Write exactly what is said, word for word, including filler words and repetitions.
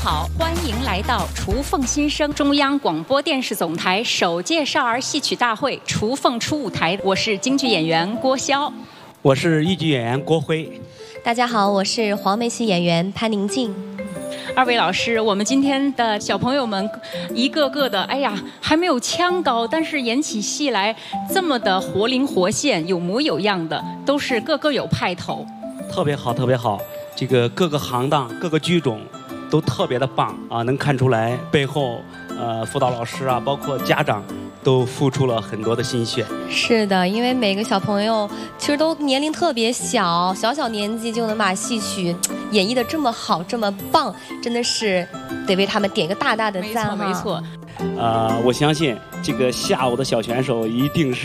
好，欢迎来到雏凤新生中央广播电视总台首届少儿戏曲大会雏凤初舞台。我是京剧演员郭霄， 我是豫剧演员郭辉。 大家好，我是黄梅戏演员潘宁静。 二位老师，我们今天的小朋友们一个个的，哎呀，还没有腔高，但是演起戏来这么的活灵活现，有模有样的，都是个个有派头， 特别好，特别好。这个各个行当、各个剧种都特别的棒啊，能看出来背后呃辅导老师啊，包括家长都付出了很多的心血。 是的，因为每个小朋友其实都年龄特别小，小小年纪就能把戏曲演绎的这么好、这么棒，真的是得为他们点一个大大的赞。 没错，没错。 呃，我相信这个下午的小选手一定是